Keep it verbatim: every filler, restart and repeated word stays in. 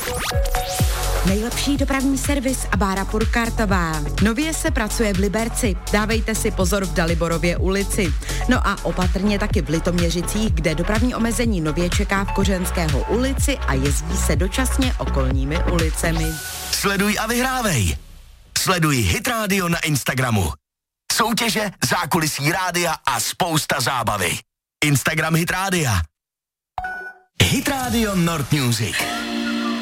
Nejlepší dopravní servis a bára Purkartová. Nově se pracuje v Liberci. Dávejte si pozor v Daliborově ulici. No a opatrně taky v Litoměřicích, kde dopravní omezení nově čeká v Kořenského ulici a jezdí se dočasně okolními ulicemi. Sleduj a vyhrávej. Sleduj Hit Radio na Instagramu. Soutěže, zákulisí rádia a spousta zábavy. Instagram Hit Rádia. Hit Radio Nord Music.